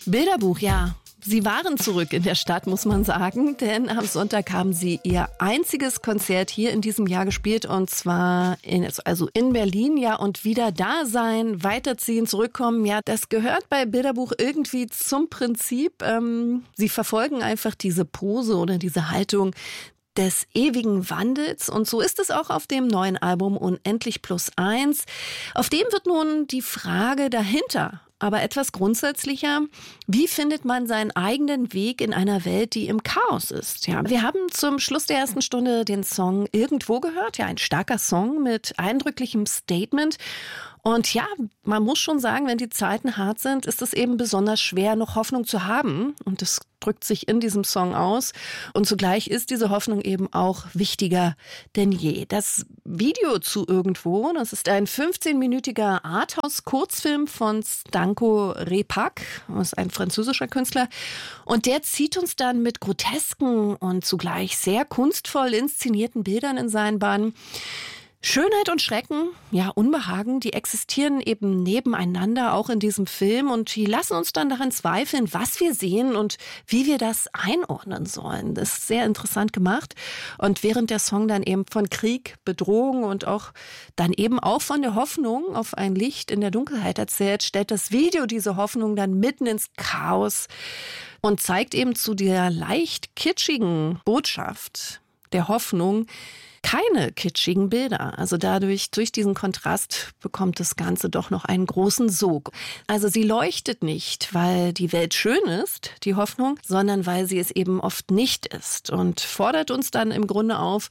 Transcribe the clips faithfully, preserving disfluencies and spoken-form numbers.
Bilderbuch, ja. Sie waren zurück in der Stadt, muss man sagen, denn am Sonntag haben sie ihr einziges Konzert hier in diesem Jahr gespielt und zwar in, also in Berlin, ja, und wieder da sein, weiterziehen, zurückkommen, ja, das gehört bei Bilderbuch irgendwie zum Prinzip. Ähm, sie verfolgen einfach diese Pose oder diese Haltung des ewigen Wandels und so ist es auch auf dem neuen Album Unendlich plus eins. Auf dem wird nun die Frage dahinter, aber etwas grundsätzlicher, wie findet man seinen eigenen Weg in einer Welt, die im Chaos ist? Ja, wir haben zum Schluss der ersten Stunde den Song Irgendwo gehört, ja, ein starker Song mit eindrücklichem Statement. Und ja, man muss schon sagen, wenn die Zeiten hart sind, ist es eben besonders schwer, noch Hoffnung zu haben. Und das drückt sich in diesem Song aus. Und zugleich ist diese Hoffnung eben auch wichtiger denn je. Das Video zu Irgendwo, das ist ein fünfzehnminütiger Arthouse-Kurzfilm von Stanko Repak, das ist ein französischer Künstler. Und der zieht uns dann mit grotesken und zugleich sehr kunstvoll inszenierten Bildern in seinen Bann. Schönheit und Schrecken, ja, Unbehagen, die existieren eben nebeneinander auch in diesem Film und die lassen uns dann daran zweifeln, was wir sehen und wie wir das einordnen sollen. Das ist sehr interessant gemacht und während der Song dann eben von Krieg, Bedrohung und auch dann eben auch von der Hoffnung auf ein Licht in der Dunkelheit erzählt, stellt das Video diese Hoffnung dann mitten ins Chaos und zeigt eben zu der leicht kitschigen Botschaft der Hoffnung keine kitschigen Bilder. Also dadurch, durch diesen Kontrast bekommt das Ganze doch noch einen großen Sog. Also sie leuchtet nicht, weil die Welt schön ist, die Hoffnung, sondern weil sie es eben oft nicht ist und fordert uns dann im Grunde auf,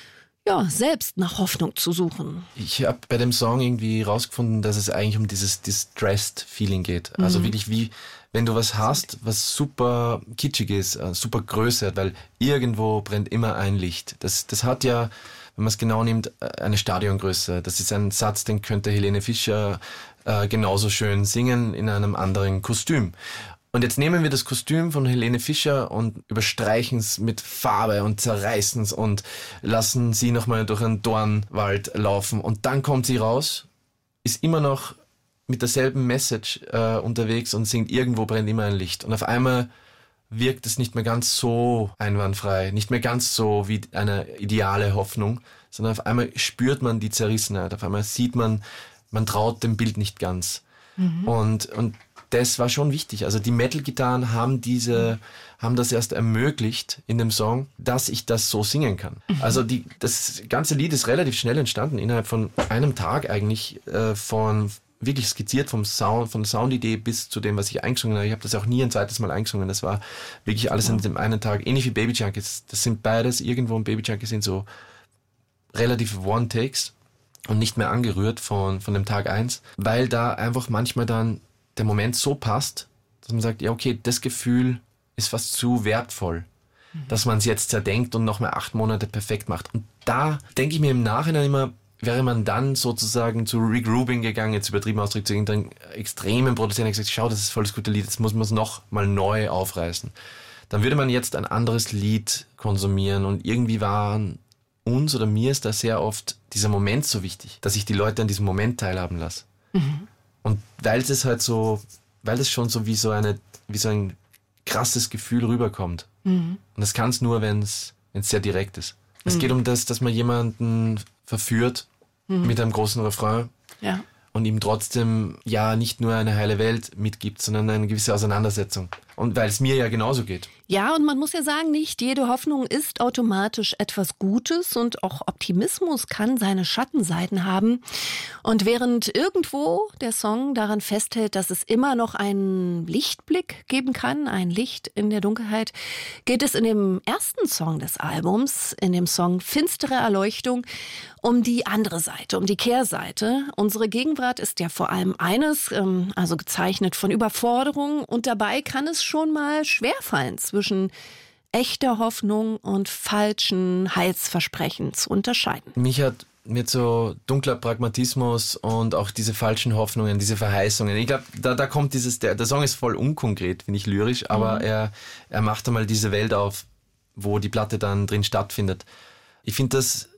ja, selbst nach Hoffnung zu suchen. Ich habe bei dem Song irgendwie rausgefunden, dass es eigentlich um dieses Distressed Feeling geht. Also mhm. wirklich wie, wenn du was hast, was super kitschig ist, super Größe hat, weil irgendwo brennt immer ein Licht. Das, das hat ja, wenn man es genau nimmt, eine Stadiongröße. Das ist ein Satz, den könnte Helene Fischer äh, genauso schön singen in einem anderen Kostüm. Und jetzt nehmen wir das Kostüm von Helene Fischer und überstreichen es mit Farbe und zerreißen es und lassen sie nochmal durch einen Dornwald laufen. Und dann kommt sie raus, ist immer noch mit derselben Message äh, unterwegs und singt Irgendwo brennt immer ein Licht. Und auf einmal wirkt es nicht mehr ganz so einwandfrei, nicht mehr ganz so wie eine ideale Hoffnung, sondern auf einmal spürt man die Zerrissenheit, auf einmal sieht man, man traut dem Bild nicht ganz. Mhm. Und, und das war schon wichtig. Also die Metal-Gitarren haben diese, haben das erst ermöglicht in dem Song, dass ich das so singen kann. Mhm. Also die, das ganze Lied ist relativ schnell entstanden, innerhalb von einem Tag eigentlich, äh, von wirklich skizziert vom Sound, von der Soundidee bis zu dem, was ich eingesungen habe. Ich habe das auch nie ein zweites Mal eingesungen. Das war wirklich alles an dem einen Tag. Ähnlich wie Baby Junkies. Das sind beides irgendwo und Baby Junkies sind so relativ One-Takes und nicht mehr angerührt von, von dem Tag eins, weil da einfach manchmal dann der Moment so passt, dass man sagt, ja okay, das Gefühl ist fast zu wertvoll, mhm. dass man es jetzt zerdenkt und nochmal acht Monate perfekt macht. Und da denke ich mir im Nachhinein immer, wäre man dann sozusagen zu Rick Rubin gegangen, jetzt übertrieben ausgedrückt, zu irgendeinem extremen Produzenten und gesagt, schau, das ist voll das gute Lied, jetzt muss man es noch mal neu aufreißen. Dann würde man jetzt ein anderes Lied konsumieren und irgendwie waren uns oder mir ist da sehr oft dieser Moment so wichtig, dass ich die Leute an diesem Moment teilhaben lasse. Mhm. Und weil es halt so, weil es schon so wie so eine, wie so ein krasses Gefühl rüberkommt. Mhm. Und das kann es nur, wenn es sehr direkt ist. Mhm. Es geht um das, dass man jemanden verführt mhm. mit einem großen Refrain ja. und ihm trotzdem ja nicht nur eine heile Welt mitgibt, sondern eine gewisse Auseinandersetzung. Und weil es mir ja genauso geht. Ja, und man muss ja sagen, nicht jede Hoffnung ist automatisch etwas Gutes und auch Optimismus kann seine Schattenseiten haben. Und während irgendwo der Song daran festhält, dass es immer noch einen Lichtblick geben kann, ein Licht in der Dunkelheit, geht es in dem ersten Song des Albums, in dem Song Finstere Erleuchtung, um die andere Seite, um die Kehrseite. Unsere Gegenwart ist ja vor allem eines, also gezeichnet von Überforderung und dabei kann es schon mal schwerfallen, zwischen echter Hoffnung und falschen Heilsversprechen zu unterscheiden. Mich hat mit so dunkler Pragmatismus und auch diese falschen Hoffnungen, diese Verheißungen. Ich glaube, da, da kommt dieses, der, der Song ist voll unkonkret, finde ich lyrisch, aber mhm. er, er macht einmal diese Welt auf, wo die Platte dann drin stattfindet. Ich finde das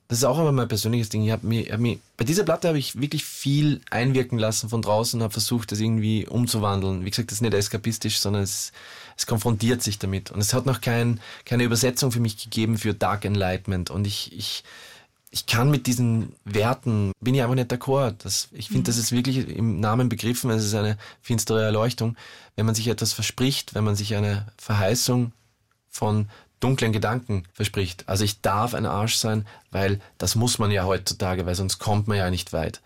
das ist auch aber mein persönliches Ding. Ich hab mir, hab mir, bei dieser Platte habe ich wirklich viel einwirken lassen von draußen und habe versucht, das irgendwie umzuwandeln. Wie gesagt, das ist nicht eskapistisch, sondern es, es konfrontiert sich damit. Und es hat noch kein, keine Übersetzung für mich gegeben für Dark Enlightenment. Und ich, ich, ich kann mit diesen Werten, bin ich einfach nicht d'accord. Das, ich finde, das ist wirklich im Namen begriffen. Es ist eine finstere Erleuchtung. Wenn man sich etwas verspricht, wenn man sich eine Verheißung von dunklen Gedanken verspricht. Also ich darf ein Arsch sein, weil das muss man ja heutzutage, weil sonst kommt man ja nicht weit.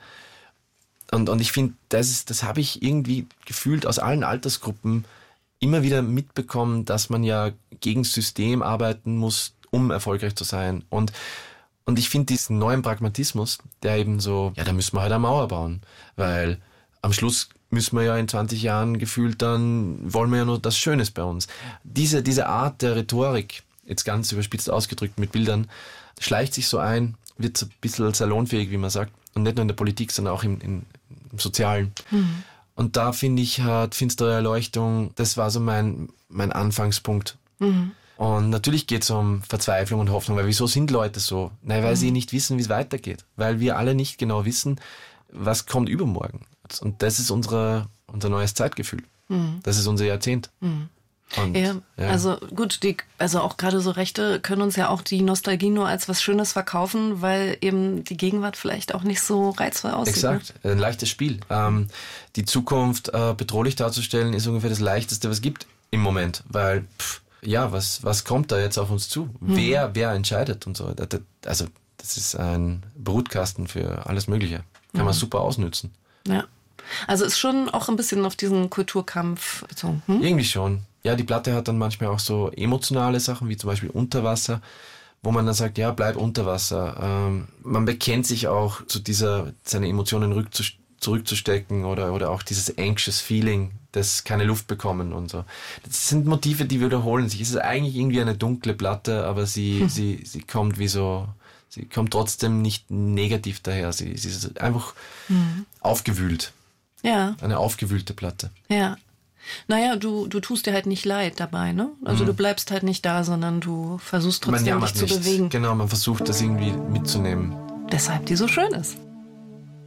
Und, und ich finde, das ist, das habe ich irgendwie gefühlt aus allen Altersgruppen immer wieder mitbekommen, dass man ja gegen das System arbeiten muss, um erfolgreich zu sein. Und, und ich finde diesen neuen Pragmatismus, der eben so, ja, da müssen wir halt eine Mauer bauen, weil am Schluss müssen wir ja in zwanzig Jahren gefühlt, dann wollen wir ja nur das Schönes bei uns. Diese, diese Art der Rhetorik, jetzt ganz überspitzt ausgedrückt mit Bildern, schleicht sich so ein, wird so ein bisschen salonfähig, wie man sagt. Und nicht nur in der Politik, sondern auch im, im, im Sozialen. Mhm. Und da finde ich, hat Finstere Erleuchtung, das war so mein, mein Anfangspunkt. Mhm. Und natürlich geht es um Verzweiflung und Hoffnung, weil wieso sind Leute so? Nein, weil mhm. sie nicht wissen, wie es weitergeht. Weil wir alle nicht genau wissen, was kommt übermorgen. Und das ist unsere, unser neues Zeitgefühl. Mhm. Das ist unser Jahrzehnt. Mhm. Und, ja, ja, also gut, die, also auch gerade so Rechte können uns ja auch die Nostalgie nur als was Schönes verkaufen, weil eben die Gegenwart vielleicht auch nicht so reizvoll aussieht. Exakt, ne? Ein leichtes Spiel. Ähm, die Zukunft äh, bedrohlich darzustellen ist ungefähr das Leichteste, was es gibt im Moment, weil pff, ja, was was kommt da jetzt auf uns zu? Mhm. Wer wer entscheidet und so? Das, also das ist ein Brutkasten für alles Mögliche. Kann mhm. man super ausnützen. Ja. Also ist schon auch ein bisschen auf diesen Kulturkampf bezogen. Hm? Irgendwie schon. Ja, die Platte hat dann manchmal auch so emotionale Sachen, wie zum Beispiel Unterwasser, wo man dann sagt, ja, bleib unter Wasser. Ähm, man bekennt sich auch zu dieser, seine Emotionen rückzu- zurückzustecken oder, oder auch dieses anxious Feeling, das keine Luft bekommen und so. Das sind Motive, die wiederholen sich. Es ist eigentlich irgendwie eine dunkle Platte, aber sie, hm. sie, sie kommt wie so, sie kommt trotzdem nicht negativ daher. Sie, sie ist einfach hm. aufgewühlt. Ja. Eine aufgewühlte Platte. Ja. Naja, du, du tust dir halt nicht leid dabei, ne? Also mhm. du bleibst halt nicht da, sondern du versuchst trotzdem dich zu nicht. bewegen. Genau, man versucht das irgendwie mitzunehmen. Deshalb die so schön ist.